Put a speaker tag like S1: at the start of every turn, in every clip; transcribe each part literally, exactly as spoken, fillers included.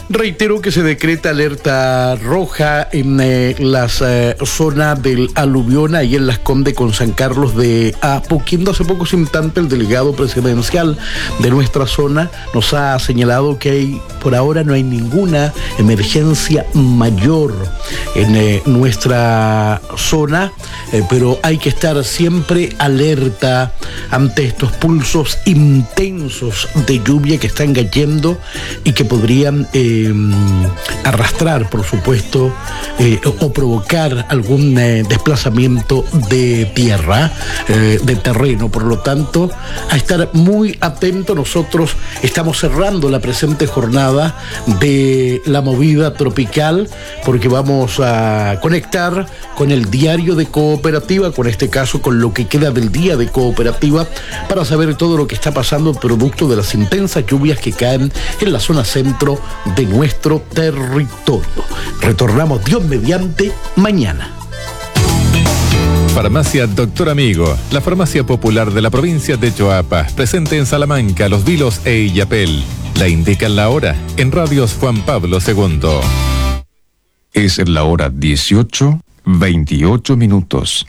S1: Reitero que se decreta alerta roja en eh, las eh, zonas del aluvión, ahí en Las Condes con San Carlos de Apoquindo. Hace poco instante el delegado presidencial de nuestra zona nos ha señalado que hay, por ahora no hay ninguna emergencia mayor en eh, nuestra zona, eh, pero hay que estar siempre alerta ante estos pulsos intensos de lluvia que están cayendo y que podrían eh, Eh, arrastrar, por supuesto, eh, o provocar algún eh, desplazamiento de tierra, eh, de terreno. Por lo tanto, a estar muy atento. Nosotros estamos cerrando la presente jornada de la movida tropical porque vamos a conectar con el diario de Cooperativa, con este caso con lo que queda del día de Cooperativa, para saber todo lo que está pasando producto de las intensas lluvias que caen en la zona centro de nuestro territorio. Retornamos, Dios mediante, mañana.
S2: Farmacia Doctor Amigo, la farmacia popular de la provincia de Choapa, presente en Salamanca, Los Vilos e Illapel. La indican la hora en Radios Juan Pablo segundo.
S3: Es la hora dieciocho, veintiocho minutos.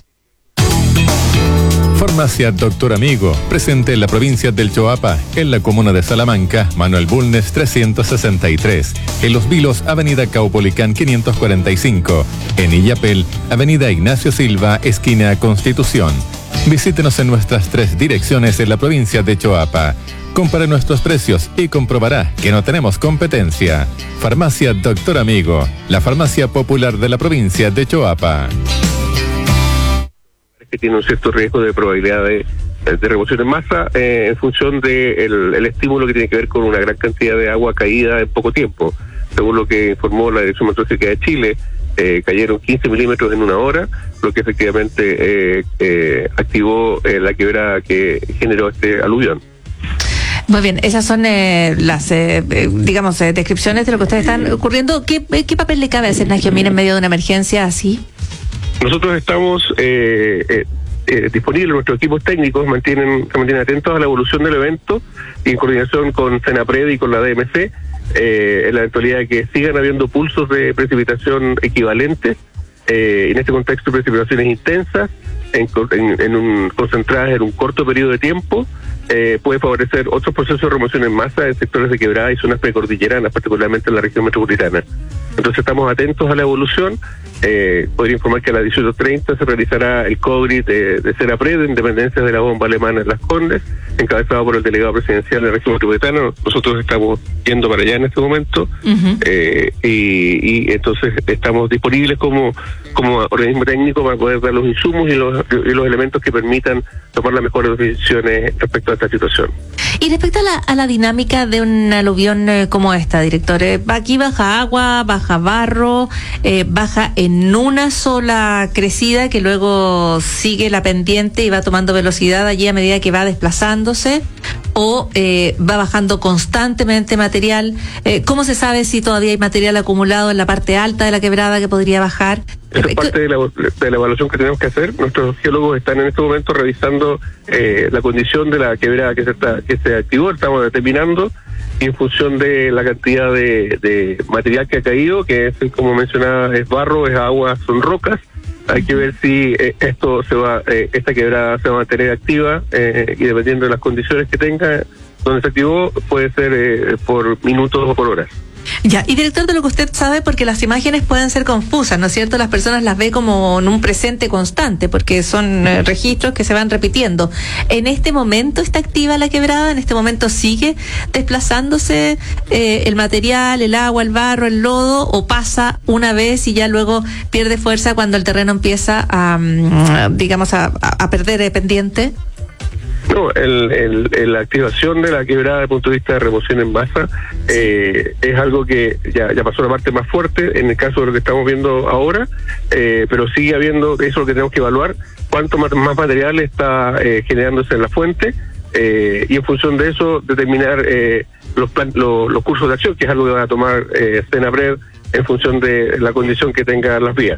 S2: Farmacia Doctor Amigo, presente en la provincia del Choapa, en la comuna de Salamanca, Manuel Bulnes trescientos sesenta y tres, en Los Vilos, Avenida Caupolicán quinientos cuarenta y cinco, en Illapel, Avenida Ignacio Silva, esquina Constitución. Visítenos en nuestras tres direcciones en la provincia de Choapa. Compare nuestros precios y comprobará que no tenemos competencia. Farmacia Doctor Amigo, la farmacia popular de la provincia de Choapa.
S4: Que tiene un cierto riesgo de probabilidad de, de remoción en masa eh, en función del de el estímulo que tiene que ver con una gran cantidad de agua caída en poco tiempo. Según lo que informó la Dirección Meteorológica de Chile, eh, cayeron quince milímetros en una hora, lo que efectivamente eh, eh, activó eh, la quebrada que generó este aluvión.
S5: Muy bien, esas son eh, las, eh, eh, digamos, eh, descripciones de lo que ustedes están ocurriendo. ¿Qué, qué papel le cabe a Sergio Mina en medio de una emergencia así?
S4: Nosotros estamos eh, eh, eh, disponibles, nuestros equipos técnicos mantienen, se mantienen atentos a la evolución del evento y en coordinación con Senapred y con la D M C, eh, en la eventualidad de que sigan habiendo pulsos de precipitación equivalentes, eh, en este contexto precipitaciones intensas, en, en, en un, concentradas en un corto periodo de tiempo, eh, puede favorecer otros procesos de remoción en masa en sectores de quebrada y zonas precordilleranas, particularmente en la región metropolitana. Entonces estamos atentos a la evolución. Eh, podría informar que a las dieciocho treinta se realizará el COGRI de, de Senapred en dependencias de la bomba alemana en Las Condes, encabezado por el delegado presidencial de la región metropolitana. Nosotros estamos yendo para allá en este momento, uh-huh. eh, y, y entonces estamos disponibles como, como organismo técnico para poder dar los insumos y los, y los elementos que permitan tomar las mejores decisiones respecto a esta situación.
S5: Y respecto a la, a la dinámica de un aluvión eh, como esta, director, eh, aquí baja agua, baja barro, eh, baja en una sola crecida que luego sigue la pendiente y va tomando velocidad allí a medida que va desplazándose, o eh, va bajando constantemente material. Eh, ¿Cómo se sabe si todavía hay material acumulado en la parte alta de la quebrada que podría bajar?
S4: Esa es parte de la, de la evaluación que tenemos que hacer. Nuestros geólogos están en este momento revisando eh, la condición de la quebrada que se, está, que se activó, estamos determinando, y en función de la cantidad de, de material que ha caído, que es, como mencionaba, es barro, es agua, son rocas, hay que ver si eh, esto se va, eh, esta quebrada se va a mantener activa, eh, y dependiendo de las condiciones que tenga, donde se activó, puede ser eh, por minutos o por horas.
S5: Ya, y director, de lo que usted sabe, porque las imágenes pueden ser confusas, ¿no es cierto? Las personas las ve como en un presente constante, porque son eh, registros que se van repitiendo. ¿En este momento está activa la quebrada? ¿En este momento sigue desplazándose eh, el material, el agua, el barro, el lodo, o pasa una vez y ya luego pierde fuerza cuando el terreno empieza a, um, digamos, a, a perder eh, pendiente?
S4: No, el, el, el, la activación de la quebrada desde el punto de vista de remoción en masa eh, es algo que ya, ya pasó la parte más fuerte en el caso de lo que estamos viendo ahora, eh, pero sigue habiendo, eso es lo que tenemos que evaluar, cuánto más, más material está eh, generándose en la fuente, eh, y en función de eso determinar eh, los, plan, los, los cursos de acción, que es algo que va a tomar eh, Senapred en función de la condición que tengan las vías.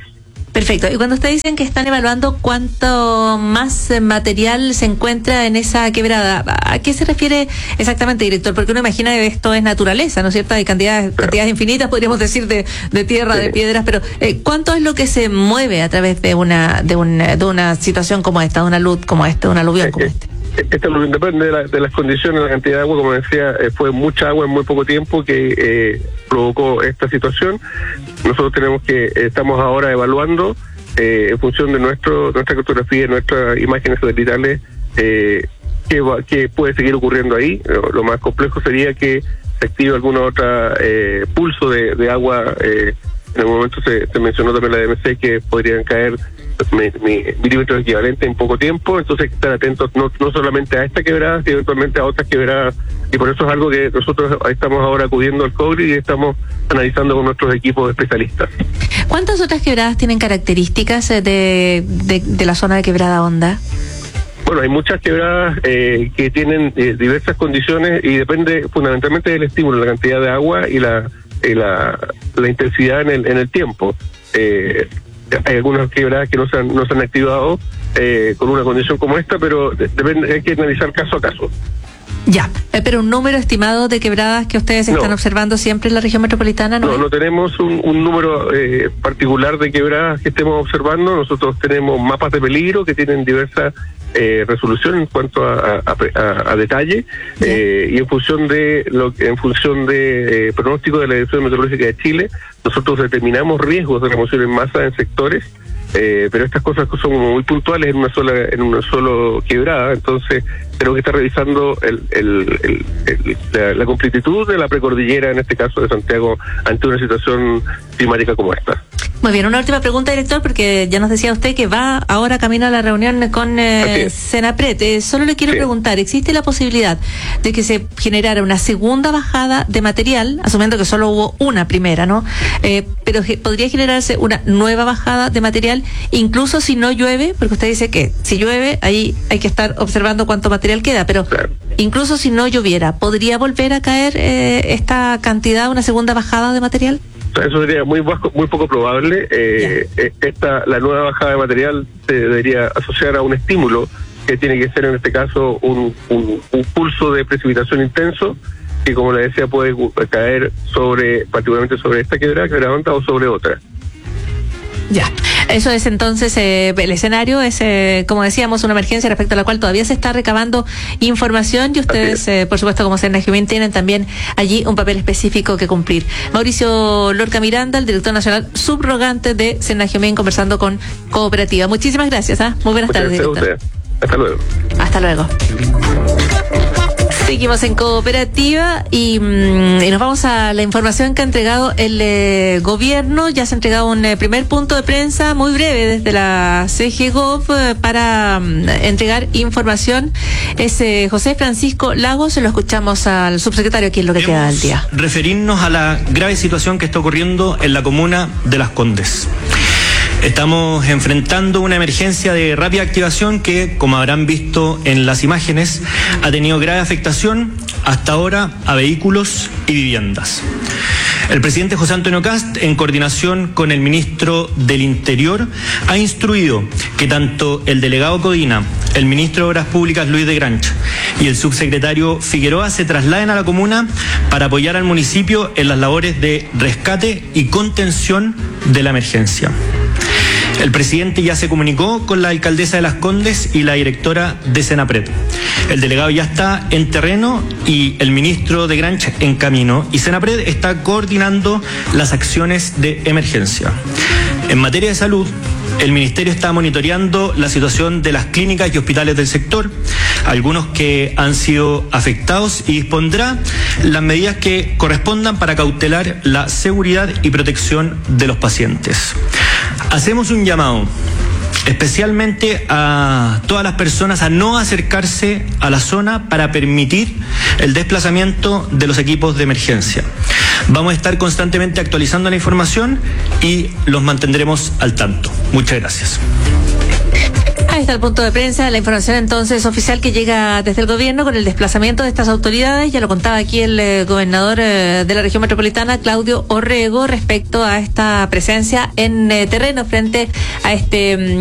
S5: Perfecto. Y cuando ustedes dicen que están evaluando cuánto más material se encuentra en esa quebrada, ¿a qué se refiere exactamente, director? Porque uno imagina que esto es naturaleza, ¿no es cierto? Hay cantidades, cantidades infinitas, podríamos decir, de, de tierra, sí. de piedras, pero eh, ¿cuánto es lo que se mueve a través de una de una, de una situación como esta, de una luz como esta, de un aluvión como este?
S4: Esta aluvión depende de, la, de las condiciones, la cantidad de agua, como decía, eh, fue mucha agua en muy poco tiempo que eh, provocó esta situación. Nosotros tenemos que, eh, estamos ahora evaluando eh, en función de nuestro nuestra cartografía, nuestras imágenes satelitales, eh, qué, va, qué puede seguir ocurriendo ahí. Lo, lo más complejo sería que se active alguna otra eh, pulso de, de agua. Eh, en algún momento se, se mencionó también la D M C que podrían caer Mi, mi, milímetros equivalentes en poco tiempo, entonces hay que estar atentos no, no solamente a esta quebrada, sino eventualmente a otras quebradas, y por eso es algo que nosotros estamos ahora acudiendo al COGRI y estamos analizando con nuestros equipos de especialistas.
S5: ¿Cuántas otras quebradas tienen características de, de, de la zona de Quebrada Honda?
S4: Bueno, hay muchas quebradas eh, que tienen eh, diversas condiciones y depende fundamentalmente del estímulo, la cantidad de agua y la, y la, la intensidad en el, en el tiempo. Eh, Hay algunas quebradas que no se han, no se han activado eh, con una condición como esta, pero de, depende, hay que analizar caso a caso.
S5: Ya, eh, pero un número estimado de quebradas que ustedes están no. observando siempre en la región metropolitana, ¿no?
S4: No, no tenemos un, un número eh, particular de quebradas que estemos observando. Nosotros tenemos mapas de peligro que tienen diversas eh, resolución en cuanto a, a, a, a detalle eh, y en función de lo en función de eh, pronóstico de la Dirección Meteorológica de Chile, nosotros determinamos riesgos de remoción en masa en sectores, eh, pero estas cosas son muy puntuales en una sola en una solo quebrada, entonces tenemos que estar revisando el, el, el, el, la, la completitud de la precordillera, en este caso de Santiago, ante una situación climática como esta.
S5: Muy bien, una última pregunta, director, porque ya nos decía usted que va ahora camino a la reunión con eh, Senapred. Eh, solo le quiero sí. preguntar, ¿existe la posibilidad de que se generara una segunda bajada de material, asumiendo que solo hubo una primera, ¿no? Eh, pero ge- podría generarse una nueva bajada de material, incluso si no llueve, porque usted dice que si llueve, ahí hay que estar observando cuánto material queda, pero claro. incluso si no lloviera, ¿podría volver a caer eh, esta cantidad, una segunda bajada de material?
S4: Eso sería muy bajo, muy poco probable. Eh, yeah. Esta, la nueva bajada de material se debería asociar a un estímulo que tiene que ser en este caso un, un, un pulso de precipitación intenso que, como le decía, puede caer sobre, particularmente sobre esta quebrada, quebrada Honda, o sobre otra.
S5: Ya, eso es entonces eh, el escenario, es eh, como decíamos, una emergencia respecto a la cual todavía se está recabando información y ustedes, eh, por supuesto, como Senagiomin, tienen también allí un papel específico que cumplir. Mauricio Lorca Miranda, el director nacional subrogante de Senagiomin, conversando con Cooperativa. Muchísimas gracias, ¿eh? Muy buenas
S4: Muchas
S5: tardes, director.
S4: Hasta luego.
S5: Hasta luego. Seguimos en Cooperativa y, mmm, y nos vamos a la información que ha entregado el eh, gobierno. Ya se ha entregado un eh, primer punto de prensa muy breve desde la C G Gov eh, para um, entregar información. Es eh, José Francisco Lagos, se lo escuchamos al subsecretario aquí en lo que queda del día.
S6: Referirnos a la grave situación que está ocurriendo en la comuna de Las Condes. Estamos enfrentando una emergencia de rápida activación que, como habrán visto en las imágenes, ha tenido grave afectación hasta ahora a vehículos y viviendas. El presidente José Antonio Kast, en coordinación con el ministro del Interior, ha instruido que tanto el delegado Codina, el ministro de Obras Públicas Luis de Granch y el subsecretario Figueroa se trasladen a la comuna para apoyar al municipio en las labores de rescate y contención de la emergencia. El presidente ya se comunicó con la alcaldesa de Las Condes y la directora de Senapred. El delegado ya está en terreno y el ministro de Granch en camino, y Senapred está coordinando las acciones de emergencia. En materia de salud, el ministerio está monitoreando la situación de las clínicas y hospitales del sector, algunos que han sido afectados, y dispondrá las medidas que correspondan para cautelar la seguridad y protección de los pacientes. Hacemos un llamado especialmente a todas las personas a no acercarse a la zona para permitir el desplazamiento de los equipos de emergencia. Vamos a estar constantemente actualizando la información y los mantendremos al tanto. Muchas gracias.
S5: A Ahí está el punto de prensa, la información entonces oficial que llega desde el gobierno con el desplazamiento de estas autoridades. Ya lo contaba aquí el eh, gobernador eh, de la región metropolitana, Claudio Orrego, respecto a esta presencia en eh, terreno frente a este